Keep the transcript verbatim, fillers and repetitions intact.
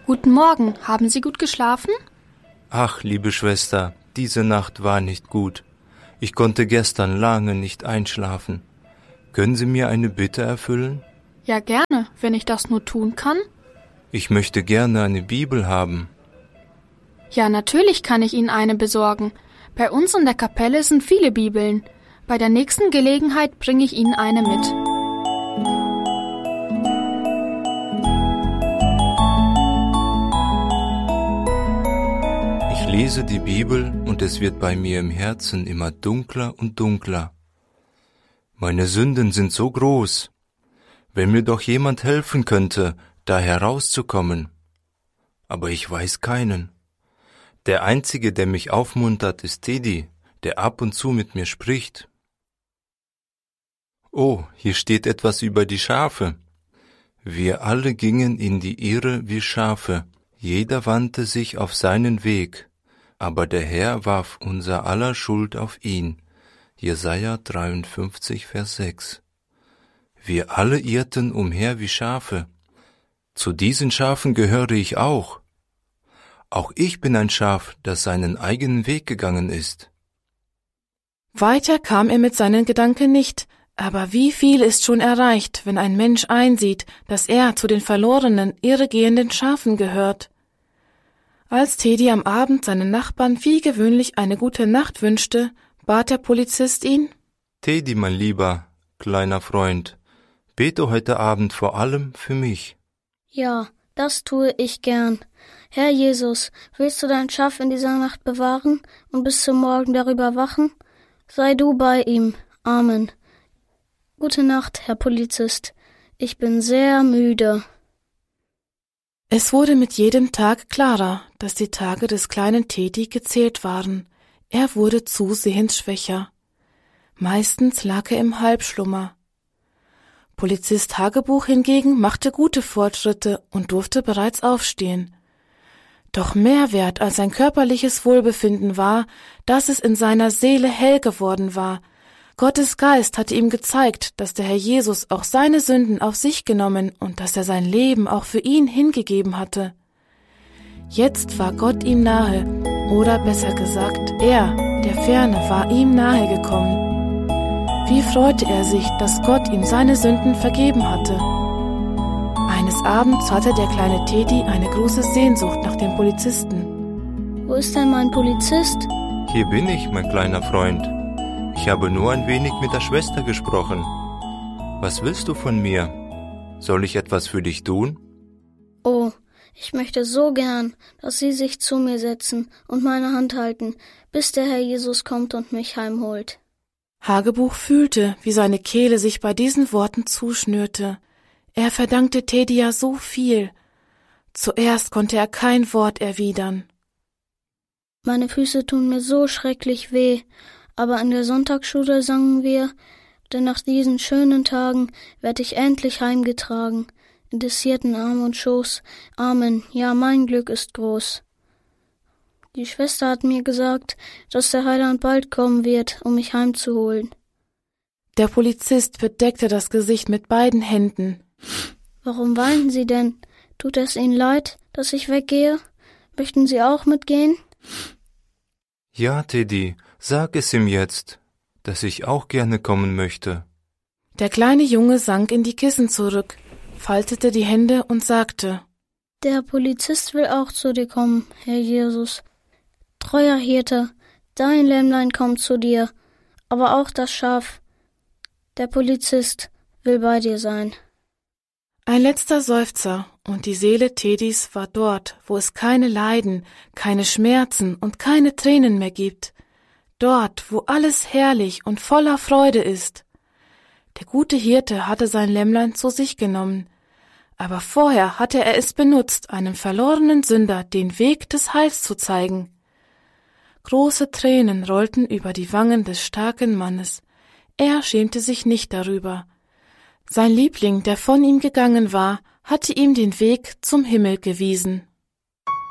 Guten Morgen, haben Sie gut geschlafen? Ach, liebe Schwester, diese Nacht war nicht gut. Ich konnte gestern lange nicht einschlafen. Können Sie mir eine Bitte erfüllen? Ja, gerne, wenn ich das nur tun kann. Ich möchte gerne eine Bibel haben. Ja, natürlich kann ich Ihnen eine besorgen. Bei uns in der Kapelle sind viele Bibeln. Bei der nächsten Gelegenheit bringe ich Ihnen eine mit. Ich lese die Bibel und es wird bei mir im Herzen immer dunkler und dunkler. Meine Sünden sind so groß. Wenn mir doch jemand helfen könnte, da herauszukommen. Aber ich weiß keinen. Der Einzige, der mich aufmuntert, ist Teddy, der ab und zu mit mir spricht. Oh, hier steht etwas über die Schafe. Wir alle gingen in die Irre wie Schafe, jeder wandte sich auf seinen Weg, aber der Herr warf unser aller Schuld auf ihn. Jesaja dreiundfünfzig, Vers sechs. Wir alle irrten umher wie Schafe. Zu diesen Schafen gehöre ich auch. Auch ich bin ein Schaf, das seinen eigenen Weg gegangen ist. Weiter kam er mit seinen Gedanken nicht, aber wie viel ist schon erreicht, wenn ein Mensch einsieht, dass er zu den verlorenen, irregehenden Schafen gehört. Als Teddy am Abend seinen Nachbarn wie gewöhnlich eine gute Nacht wünschte, bat der Polizist ihn: Teddy, mein lieber, kleiner Freund, bete heute Abend vor allem für mich. Ja, das tue ich gern. Herr Jesus, willst du dein Schaf in dieser Nacht bewahren und bis zum Morgen darüber wachen? Sei du bei ihm. Amen. Gute Nacht, Herr Polizist. Ich bin sehr müde. Es wurde mit jedem Tag klarer, dass die Tage des kleinen Teddy gezählt waren. Er wurde zusehends schwächer. Meistens lag er im Halbschlummer. Polizist Hagebuch hingegen machte gute Fortschritte und durfte bereits aufstehen. Doch mehr wert als sein körperliches Wohlbefinden war, dass es in seiner Seele hell geworden war. Gottes Geist hatte ihm gezeigt, dass der Herr Jesus auch seine Sünden auf sich genommen und dass er sein Leben auch für ihn hingegeben hatte. Jetzt war Gott ihm nahe, oder besser gesagt, er, der Ferne, war ihm nahe gekommen. Wie freute er sich, dass Gott ihm seine Sünden vergeben hatte. Eines Abends hatte der kleine Teddy eine große Sehnsucht nach dem Polizisten. Wo ist denn mein Polizist? Hier bin ich, mein kleiner Freund. Ich habe nur ein wenig mit der Schwester gesprochen. Was willst du von mir? Soll ich etwas für dich tun? Oh, ich möchte so gern, dass Sie sich zu mir setzen und meine Hand halten, bis der Herr Jesus kommt und mich heimholt. Hagebuch fühlte, wie seine Kehle sich bei diesen Worten zuschnürte. Er verdankte Teddy ja so viel. Zuerst konnte er kein Wort erwidern. Meine Füße tun mir so schrecklich weh, aber in der Sonntagsschule sangen wir, denn nach diesen schönen Tagen werd ich endlich heimgetragen, in des Hirten Arm und Schoß. Amen, ja, mein Glück ist groß. Die Schwester hat mir gesagt, dass der Heiland bald kommen wird, um mich heimzuholen. Der Polizist bedeckte das Gesicht mit beiden Händen. Warum weinen Sie denn? Tut es Ihnen leid, dass ich weggehe? Möchten Sie auch mitgehen? Ja, Teddy, sag es ihm jetzt, dass ich auch gerne kommen möchte. Der kleine Junge sank in die Kissen zurück, faltete die Hände und sagte: Der Polizist will auch zu dir kommen, Herr Jesus. Treuer Hirte, dein Lämmlein kommt zu dir, aber auch das Schaf. Der Polizist will bei dir sein. Ein letzter Seufzer, und die Seele Teddys war dort, wo es keine Leiden, keine Schmerzen und keine Tränen mehr gibt. Dort, wo alles herrlich und voller Freude ist. Der gute Hirte hatte sein Lämmlein zu sich genommen, aber vorher hatte er es benutzt, einem verlorenen Sünder den Weg des Heils zu zeigen. Große Tränen rollten über die Wangen des starken Mannes. Er schämte sich nicht darüber. Sein Liebling, der von ihm gegangen war, hatte ihm den Weg zum Himmel gewiesen.